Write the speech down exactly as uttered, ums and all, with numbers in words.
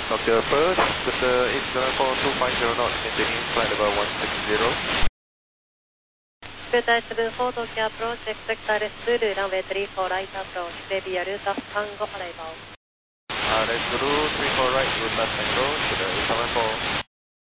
Tokyo approach, Qatar eight seven four two five zero knots, continuing flight level one six zero. Qatar seven four Tokyo approach, expect R S Zulu, runway three four right approach, Baby Aruta Tango arrival. R S Zulu three four right, Aruta Tango, Qatar eight seven four.